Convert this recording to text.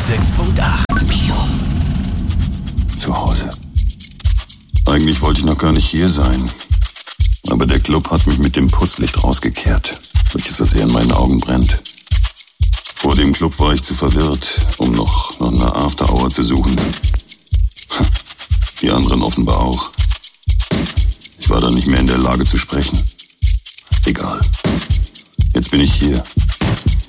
106.8. Zu Hause. Eigentlich wollte ich noch gar nicht hier sein. Aber der Club hat mich mit dem Putzlicht rausgekehrt, welches das eher in meinen Augen brennt. Vor dem Club war ich zu verwirrt, um noch nach einer After-Hour zu suchen. Die anderen offenbar auch. Ich war dann nicht mehr in der Lage zu sprechen. Egal. Jetzt bin ich hier.